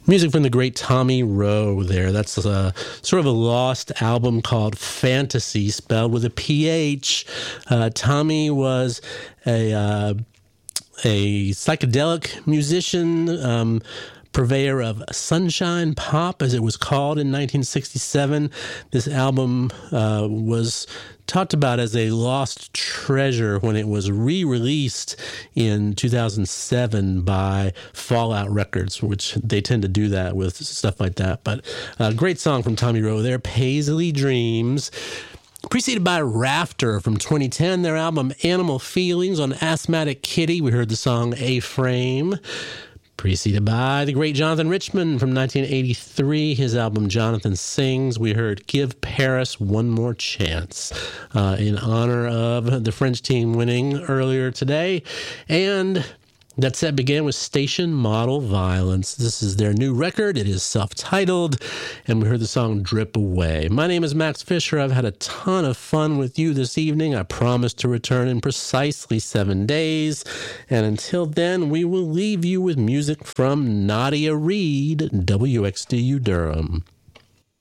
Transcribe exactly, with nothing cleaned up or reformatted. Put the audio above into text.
Music from the great Tommy Roe there. That's a, sort of a lost album called Fantasy, spelled with a P H. Uh, Tommy was a, uh, a psychedelic musician, um, purveyor of sunshine pop, as it was called in nineteen sixty-seven. This album uh, was talked about as a lost treasure when it was re-released in two thousand seven by Fallout Records, which they tend to do that with stuff like that. But a great song from Tommy Roe there, Paisley Dreams. Preceded by Rafter from twenty ten, their album Animal Feelings. On Asthmatic Kitty, we heard the song A-Frame. Preceded by the great Jonathan Richman from nineteen eighty-three, his album Jonathan Sings. We heard Give Paris One More Chance uh, in honor of the French team winning earlier today. And that set began with Station Model Violence. This is their new record. It is self-titled, and we heard the song Drip Away. My name is Max Fisher. I've had a ton of fun with you this evening. I promise to return in precisely seven days. And until then, we will leave you with music from Nadia Reid, W X D U Durham.